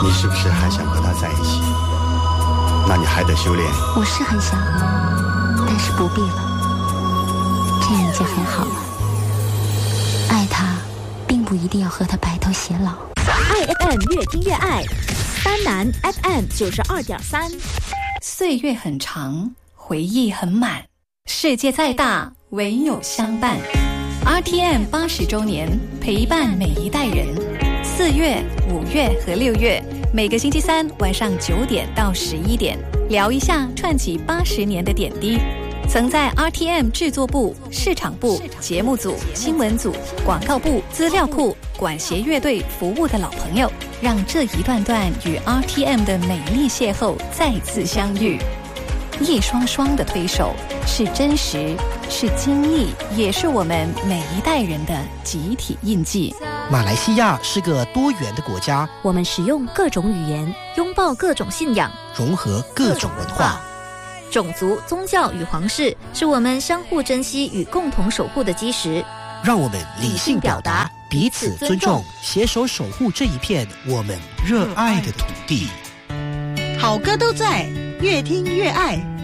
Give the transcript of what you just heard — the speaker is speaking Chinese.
你是不是还想和他在一起？那你还得修炼。 我是很想，但是不必了，这样已经很好了。爱他并不一定要和他白头偕老。 爱 FM 越听越爱，丹南 FM 92.3。 岁月很长，回忆很满，世界再大，唯有相伴。RTM 80周年，陪伴每一代人。4月、5月和6月，每个星期三晚上9点到11点，聊一下串起80年的点滴。曾在 RTM 制作部、市场部、节目组、新闻组、广告部、资料库、管弦乐队服务的老朋友，让这一段段与 RTM 的美丽邂逅再次相遇。一双双的推手，是真实，是经历，也是我们每一代人的集体印记。 马来西亚是个多元的国家， 我们使用各种语言，拥抱各种信仰， 融合各种文化。 种族、宗教与皇室是我们相互珍惜与共同守护的基石。 让我们理性表达，彼此尊重，携手守护这一片我们热爱的土地。 好歌都在，越听越爱。